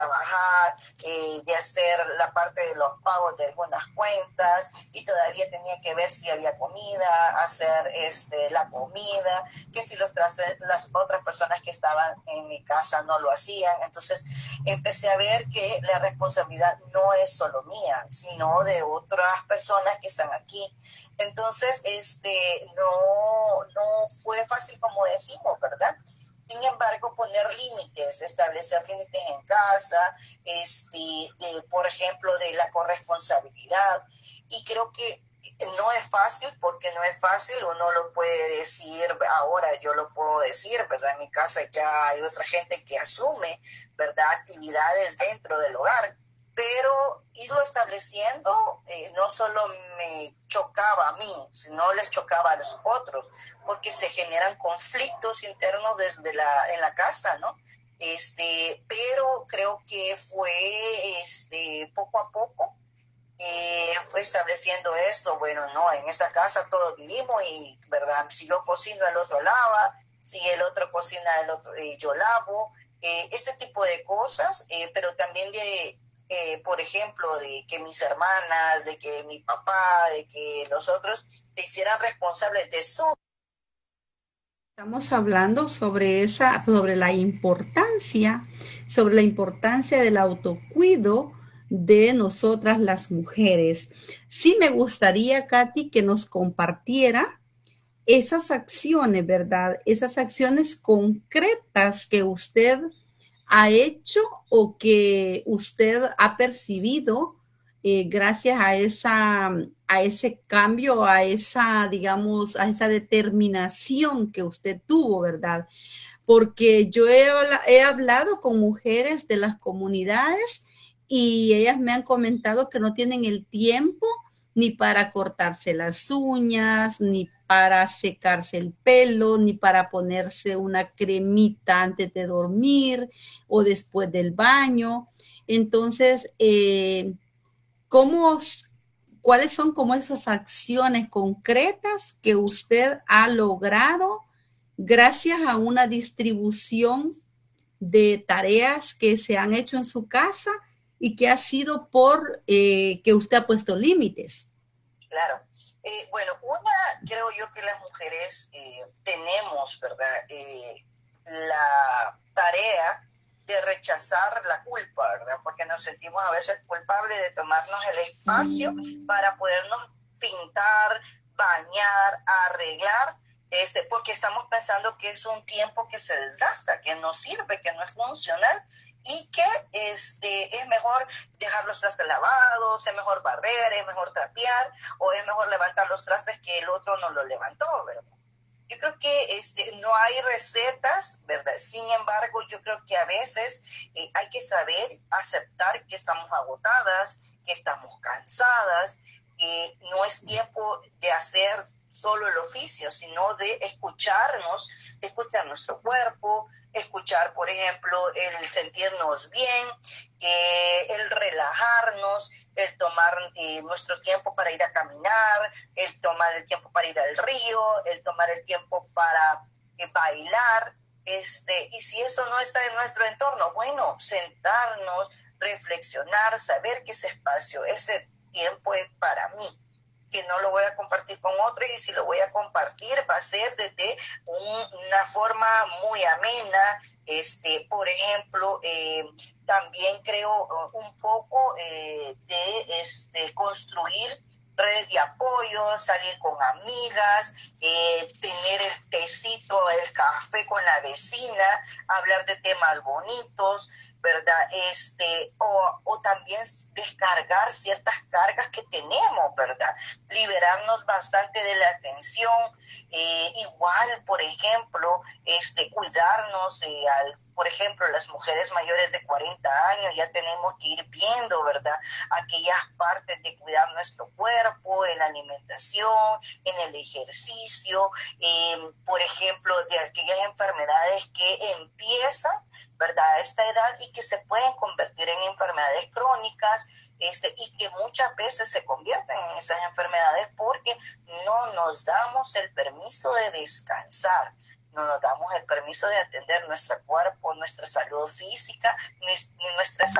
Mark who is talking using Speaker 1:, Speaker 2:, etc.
Speaker 1: trabajar, de hacer la parte de los pagos de algunas cuentas, y todavía tenía que ver si había comida, hacer la comida, que si las otras personas que estaban en mi casa no lo hacían. Entonces empecé a ver que la responsabilidad no es solo mía, sino de otras personas que están aquí. Entonces, no fue fácil como decimos, ¿verdad? Sin embargo, poner límites, establecer límites en casa, por ejemplo, de la corresponsabilidad. Y creo que no es fácil, porque no es fácil, uno lo puede decir ahora, yo lo puedo decir, ¿verdad? En mi casa ya hay otra gente que asume, ¿verdad?, actividades dentro del hogar, pero irlo estableciendo no solo me chocaba a mí, sino les chocaba a los otros, porque se generan conflictos internos en la casa, ¿no? Pero creo que fue poco a poco fue estableciendo esto. Bueno, no, en esta casa todos vivimos y, ¿verdad? Si yo cocino, el otro lava, si el otro cocina, el otro, yo lavo, este tipo de cosas, pero también por ejemplo, de que mis hermanas, de que mi papá, de que los otros se hicieran responsables de su.
Speaker 2: Estamos hablando sobre la importancia del autocuido de nosotras las mujeres. Sí me gustaría, Katy, que nos compartiera esas acciones, ¿verdad? Esas acciones concretas que usted ha hecho o que usted ha percibido gracias a ese cambio, a esa, digamos, a esa determinación que usted tuvo, ¿verdad? Porque yo he hablado con mujeres de las comunidades y ellas me han comentado que no tienen el tiempo ni para cortarse las uñas, ni para secarse el pelo, ni para ponerse una cremita antes de dormir o después del baño. Entonces, ¿cómo, ¿cuáles son como esas acciones concretas que usted ha logrado gracias a una distribución de tareas que se han hecho en su casa y que ha sido por que usted ha puesto límites?
Speaker 1: Claro. Bueno, una, creo yo que las mujeres tenemos, ¿verdad?, la tarea de rechazar la culpa, ¿verdad? Porque nos sentimos a veces culpables de tomarnos el espacio para podernos pintar, bañar, arreglar, porque estamos pensando que es un tiempo que se desgasta, que no sirve, que no es funcional, y que es mejor dejar los trastes lavados, es mejor barrer, es mejor trapear, o es mejor levantar los trastes que el otro no lo levantó, ¿verdad? Yo creo que no hay recetas, ¿verdad? Sin embargo, yo creo que a veces hay que saber aceptar que estamos agotadas, que estamos cansadas, que no es tiempo de hacer solo el oficio, sino de escucharnos, de escuchar nuestro cuerpo, escuchar, por ejemplo, el sentirnos bien, el relajarnos, el tomar nuestro tiempo para ir a caminar, el tomar el tiempo para ir al río, el tomar el tiempo para bailar, y si eso no está en nuestro entorno, bueno, sentarnos, reflexionar, saber que ese espacio, ese tiempo es para mí, que no lo voy a compartir con otros, y si lo voy a compartir va a ser desde una forma muy amena. Por ejemplo, también creo un poco de construir redes de apoyo, salir con amigas, tener el tecito, el café con la vecina, hablar de temas bonitos, ¿verdad? O también descargar ciertas cargas que tenemos, ¿verdad? Liberarnos bastante de la tensión, igual, por ejemplo, cuidarnos, por ejemplo, las mujeres mayores de 40 años ya tenemos que ir viendo, ¿verdad?, aquellas partes de cuidar nuestro cuerpo, en la alimentación, en el ejercicio, por ejemplo, de aquellas enfermedades que empiezan, ¿verdad?, a esta edad y que se pueden convertir en enfermedades crónicas, y que muchas veces se convierten en esas enfermedades porque no nos damos el permiso de descansar. no nos damos el permiso de atender nuestro cuerpo, nuestra salud física, ni nuestra salud